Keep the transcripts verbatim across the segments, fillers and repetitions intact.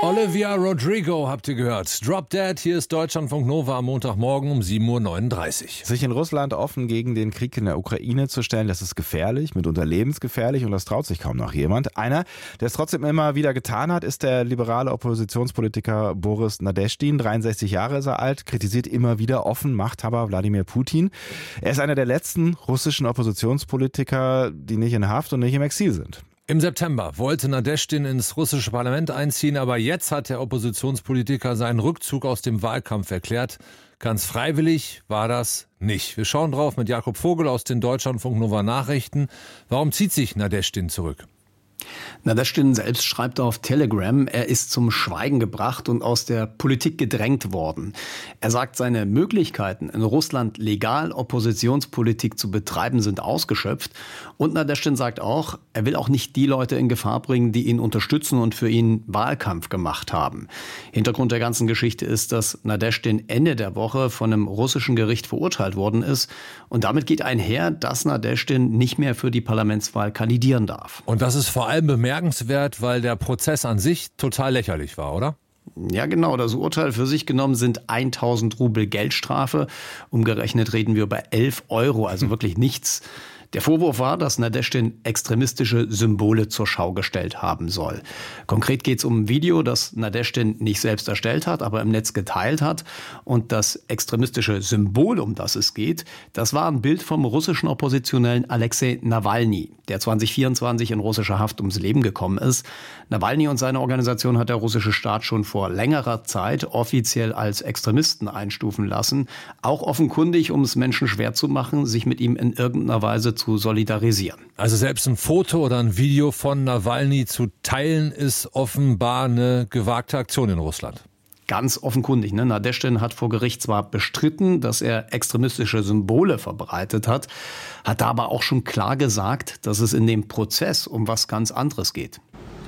Olivia Rodrigo habt ihr gehört. Drop Dead, hier ist Deutschlandfunk Nova am Montagmorgen um sieben Uhr neununddreißig. Sich in Russland offen gegen den Krieg in der Ukraine zu stellen, das ist gefährlich, mitunter lebensgefährlich und das traut sich kaum noch jemand. Einer, der es trotzdem immer wieder getan hat, ist der liberale Oppositionspolitiker Boris Nadeschdin. dreiundsechzig Jahre ist er alt, kritisiert immer wieder offen Machthaber Wladimir Putin. Er ist einer der letzten russischen Oppositionspolitiker, die nicht in Haft und nicht im Exil sind. Im September wollte Nadeschdin ins russische Parlament einziehen, aber jetzt hat der Oppositionspolitiker seinen Rückzug aus dem Wahlkampf erklärt. Ganz freiwillig war das nicht. Wir schauen drauf mit Jakob Vogel aus den Deutschlandfunk Nova Nachrichten. Warum zieht sich Nadeschdin zurück? Nadeschdin selbst schreibt auf Telegram, er ist zum Schweigen gebracht und aus der Politik gedrängt worden. Er sagt, seine Möglichkeiten, in Russland legal Oppositionspolitik zu betreiben, sind ausgeschöpft. Und Nadeschdin sagt auch, er will auch nicht die Leute in Gefahr bringen, die ihn unterstützen und für ihn Wahlkampf gemacht haben. Hintergrund der ganzen Geschichte ist, dass Nadeschdin Ende der Woche von einem russischen Gericht verurteilt worden ist. Und damit geht einher, dass Nadeschdin nicht mehr für die Parlamentswahl kandidieren darf. Und das ist vor allem bemerkenswert, weil der Prozess an sich total lächerlich war, oder? Ja, genau. Das Urteil für sich genommen sind tausend Rubel Geldstrafe. Umgerechnet reden wir über elf Euro, also wirklich nichts. Der Vorwurf war, dass Nadeschdin extremistische Symbole zur Schau gestellt haben soll. Konkret geht es um ein Video, das Nadeschdin nicht selbst erstellt hat, aber im Netz geteilt hat. Und das extremistische Symbol, um das es geht, das war ein Bild vom russischen Oppositionellen Alexei Nawalny, der zwanzig vierundzwanzig in russischer Haft ums Leben gekommen ist. Nawalny und seine Organisation hat der russische Staat schon vor längerer Zeit offiziell als Extremisten einstufen lassen. Auch offenkundig, um es Menschen schwer zu machen, sich mit ihm in irgendeiner Weise zu zu solidarisieren. Also selbst ein Foto oder ein Video von Nawalny zu teilen, ist offenbar eine gewagte Aktion in Russland. Ganz offenkundig. Ne? Nadeschdin hat vor Gericht zwar bestritten, dass er extremistische Symbole verbreitet hat, hat aber auch schon klar gesagt, dass es in dem Prozess um was ganz anderes geht.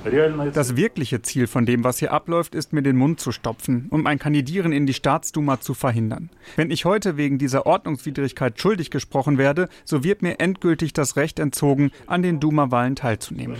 Das wirkliche Ziel von dem, was hier abläuft, ist, mir den Mund zu stopfen, um ein Kandidieren in die Staatsduma zu verhindern. Wenn ich heute wegen dieser Ordnungswidrigkeit schuldig gesprochen werde, so wird mir endgültig das Recht entzogen, an den Duma-Wahlen teilzunehmen.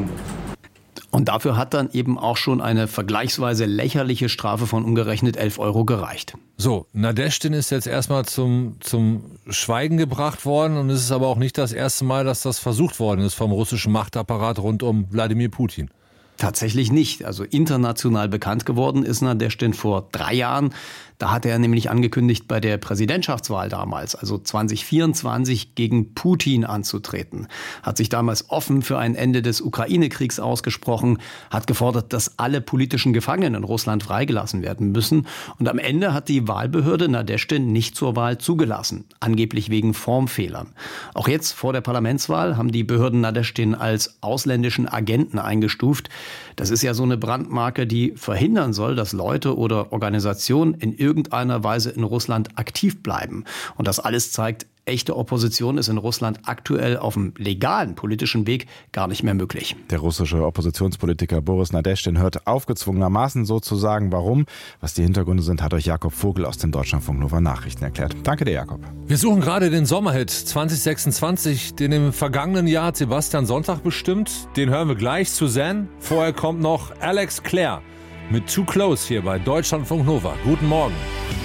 Und dafür hat dann eben auch schon eine vergleichsweise lächerliche Strafe von umgerechnet elf Euro gereicht. So, Nadeschdin ist jetzt erstmal zum, zum Schweigen gebracht worden und es ist aber auch nicht das erste Mal, dass das versucht worden ist vom russischen Machtapparat rund um Wladimir Putin. Tatsächlich nicht. Also international bekannt geworden ist Nadeschdin vor drei Jahren. Da hatte er nämlich angekündigt, bei der Präsidentschaftswahl damals, also zwanzig vierundzwanzig, gegen Putin anzutreten. Hat sich damals offen für ein Ende des Ukraine-Kriegs ausgesprochen, hat gefordert, dass alle politischen Gefangenen in Russland freigelassen werden müssen. Und am Ende hat die Wahlbehörde Nadeschdin nicht zur Wahl zugelassen, angeblich wegen Formfehlern. Auch jetzt vor der Parlamentswahl haben die Behörden Nadeschdin als ausländischen Agenten eingestuft. Das ist ja so eine Brandmarke, die verhindern soll, dass Leute oder Organisationen in irgendeiner Weise in Russland aktiv bleiben. Und das alles zeigt, echte Opposition ist in Russland aktuell auf dem legalen politischen Weg gar nicht mehr möglich. Der russische Oppositionspolitiker Boris Nadeschdin hört aufgezwungenermaßen sozusagen, warum. Was die Hintergründe sind, hat euch Jakob Vogel aus den Deutschlandfunk Nova Nachrichten erklärt. Danke dir, Jakob. Wir suchen gerade den Sommerhit zwanzig sechsundzwanzig, den im vergangenen Jahr hat Sebastian Sonntag bestimmt. Den hören wir gleich. Suzanne. Vorher kommt noch Alex Clare mit Too Close hier bei Deutschlandfunk Nova. Guten Morgen.